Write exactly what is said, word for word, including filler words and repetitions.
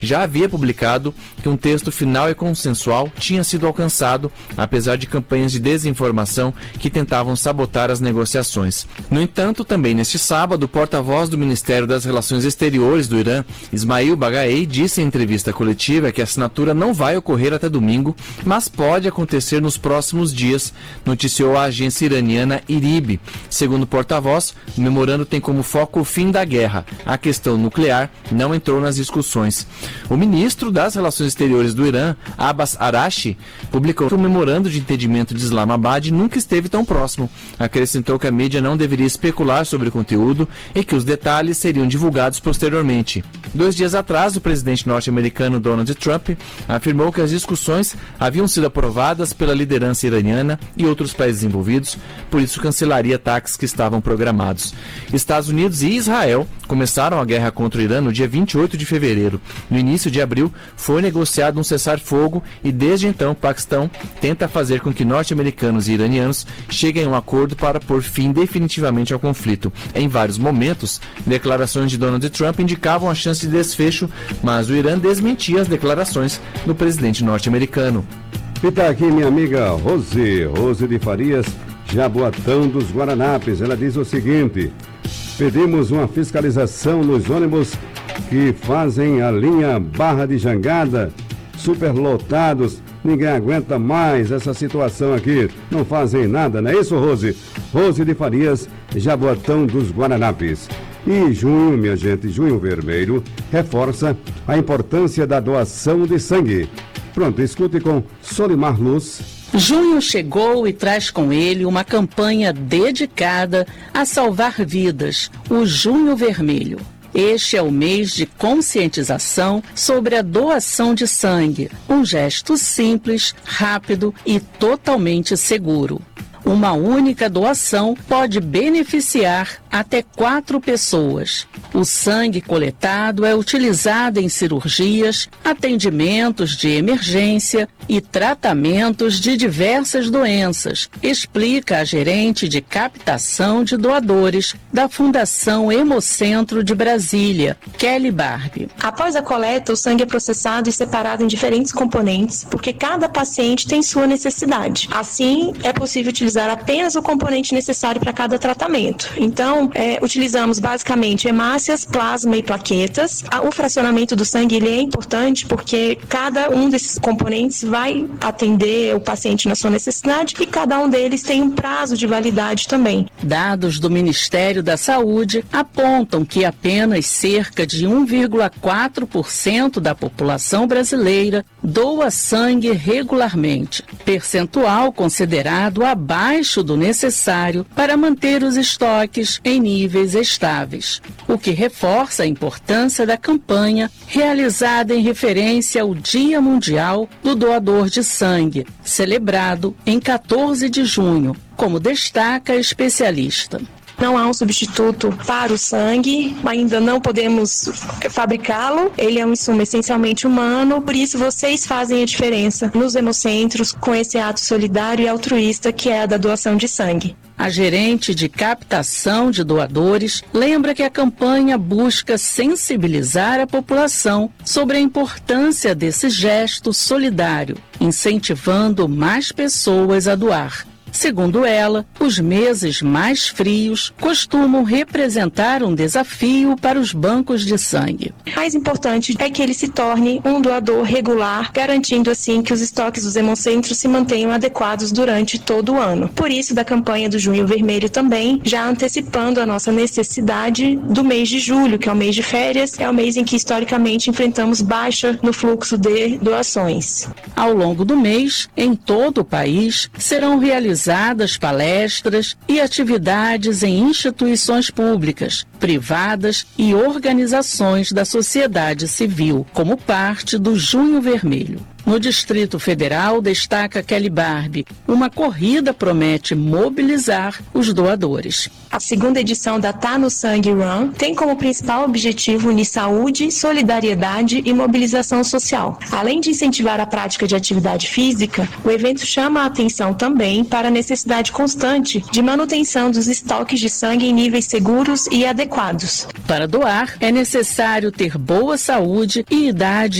já havia publicado que um texto final e consensual tinha sido alcançado, apesar de campanhas de desinformação que tentavam sabotar as negociações. No entanto, também neste sábado, o porta-voz do Ministério das Relações Exteriores do Irã, Ismail Bagaei, disse em entrevista coletiva que a assinatura não vai ocorrer até domingo, mas pode acontecer nos próximos dias, noticiou a agência iraniana IRIB. Segundo o porta-voz, o memorando tem como foco o fim da guerra. A questão nuclear não entrou nas discussões. O ministro das Relações Exteriores do Irã, Abbas Araghchi, publicou que o memorando de entendimento de Islamabad nunca esteve tão próximo. Acrescentou que a mídia não deveria especular sobre o conteúdo e que os detalhes seriam divulgados posteriormente. Dois dias atrás, o presidente norte-americano Donald Trump afirmou que as discussões haviam sido aprovadas pela liderança iraniana e outros países envolvidos, por isso cancelaria ataques que estavam programados. Estados Unidos e Israel começaram a guerra contra o Irã no dia vinte e oito de fevereiro. No início de abril, foi negociado um cessar-fogo e, desde então, o Paquistão tenta fazer com que norte-americanos e iranianos cheguem a um acordo para pôr fim definitivamente ao conflito. Em vários momentos, declarações de Donald Trump indicavam a chance de desfecho, mas o Irã desmentia as declarações do presidente norte-americano. E tá aqui minha amiga Rose, Rose de Farias, Jaboatão dos Guaranapes. Ela diz o seguinte: pedimos uma fiscalização nos ônibus que fazem a linha Barra de Jangada, superlotados. Ninguém aguenta mais essa situação aqui. Não fazem nada, não é isso, Rose? Rose de Farias, Jaboatão dos Guaranapes. E junho, minha gente, junho vermelho, reforça a importância da doação de sangue. Pronto, escute com Solimar Luz. Junho chegou e traz com ele uma campanha dedicada a salvar vidas, o Junho Vermelho. Este é o mês de conscientização sobre a doação de sangue, um gesto simples, rápido e totalmente seguro. Uma única doação pode beneficiar até quatro pessoas. O sangue coletado é utilizado em cirurgias, atendimentos de emergência e tratamentos de diversas doenças, explica a gerente de captação de doadores da Fundação Hemocentro de Brasília, Kelly Barbie. Após a coleta, o sangue é processado e separado em diferentes componentes, porque cada paciente tem sua necessidade. Assim, é possível utilizar apenas o componente necessário para cada tratamento. Então, é, utilizamos basicamente hemácias, plasma e plaquetas. O fracionamento do sangue ele é importante porque cada um desses componentes vai atender o paciente na sua necessidade e cada um deles tem um prazo de validade também. Dados do Ministério da Saúde apontam que apenas cerca de um vírgula quatro por cento da população brasileira doa sangue regularmente, percentual considerado abaixo do necessário para manter os estoques em níveis estáveis, o que reforça a importância da campanha realizada em referência ao Dia Mundial do Doador de Sangue, celebrado em quatorze de junho, como destaca a especialista. Não há um substituto para o sangue, ainda não podemos fabricá-lo, ele é um insumo essencialmente humano, por isso vocês fazem a diferença nos hemocentros com esse ato solidário e altruísta que é a da doação de sangue. A gerente de captação de doadores lembra que a campanha busca sensibilizar a população sobre a importância desse gesto solidário, incentivando mais pessoas a doar. Segundo ela, os meses mais frios costumam representar um desafio para os bancos de sangue. O mais importante é que ele se torne um doador regular, garantindo assim que os estoques dos hemocentros se mantenham adequados durante todo o ano. Por isso, da campanha do Junho Vermelho também, já antecipando a nossa necessidade do mês de julho, que é o mês de férias, é o mês em que historicamente enfrentamos baixa no fluxo de doações. Ao longo do mês, em todo o país, serão realizadas palestras e atividades em instituições públicas, privadas e organizações da sociedade civil, como parte do Junho Vermelho. No Distrito Federal, destaca Kelly Barbie, uma corrida promete mobilizar os doadores. A segunda edição da Tá no Sangue Run tem como principal objetivo unir saúde, solidariedade e mobilização social. Além de incentivar a prática de atividade física, o evento chama a atenção também para a necessidade constante de manutenção dos estoques de sangue em níveis seguros e adequados. Para doar, é necessário ter boa saúde e idade